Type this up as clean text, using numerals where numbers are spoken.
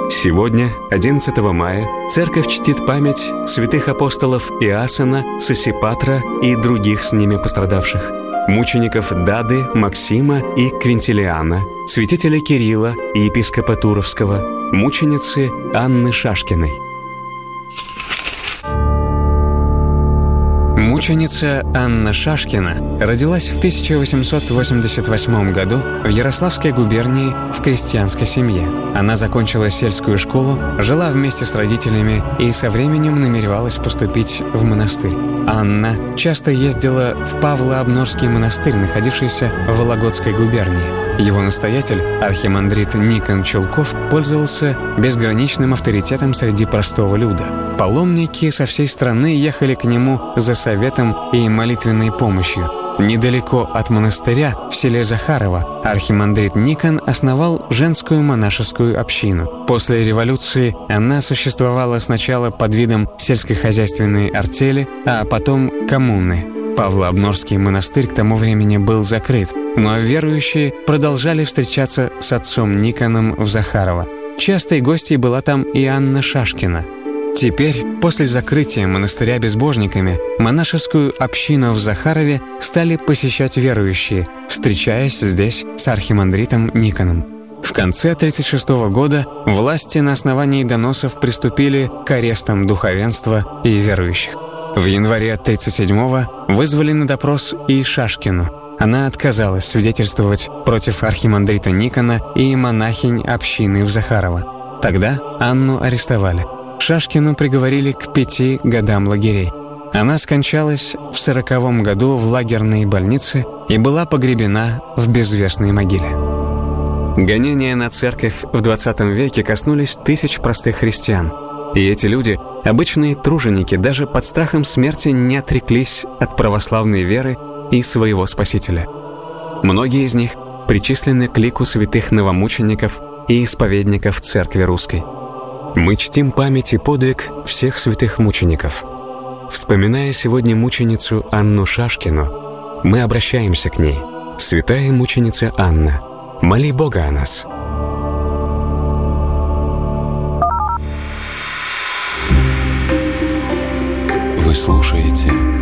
Сегодня, 11 мая, Церковь чтит память святых апостолов Иасона, Сосипатра и других с ними пострадавших, мучеников Дады, Максима и Квинтилиана, святителя Кирилла и епископа Туровского, мученицы Анны Шашкиной. Мученица Анна Шашкина родилась в 1888 году в Ярославской губернии в крестьянской семье. Она закончила сельскую школу, жила вместе с родителями и со временем намеревалась поступить в монастырь. Анна часто ездила в Павло-Обнорский монастырь, находившийся в Вологодской губернии. Его настоятель, архимандрит Никон Чулков, пользовался безграничным авторитетом среди простого люда. Паломники со всей страны ехали к нему за советом и молитвенной помощью. Недалеко от монастыря, в селе Захарово, архимандрит Никон основал женскую монашескую общину. После революции она существовала сначала под видом сельскохозяйственной артели, а потом коммуны. Павло-Обнорский монастырь к тому времени был закрыт, но верующие продолжали встречаться с отцом Никоном в Захарово. Частой гостьей была там и Анна Шашкина. Теперь, после закрытия монастыря безбожниками, монашескую общину в Захарове стали посещать верующие, встречаясь здесь с архимандритом Никоном. В конце 1936 года власти на основании доносов приступили к арестам духовенства и верующих. В январе 1937-го вызвали на допрос и Шашкину. Она отказалась свидетельствовать против архимандрита Никона и монахинь общины в Захарово. Тогда Анну арестовали. Шашкину приговорили к 5 годам лагерей. Она скончалась в 1940 году в лагерной больнице и была погребена в безвестной могиле. Гонения на церковь в 20 веке коснулись тысяч простых христиан. И эти люди, обычные труженики, даже под страхом смерти не отреклись от православной веры и своего Спасителя. Многие из них причислены к лику святых новомучеников и исповедников Церкви Русской. Мы чтим память и подвиг всех святых мучеников. Вспоминая сегодня мученицу Анну Шашкину, мы обращаемся к ней. Святая мученица Анна, моли Бога о нас. Вы слушаете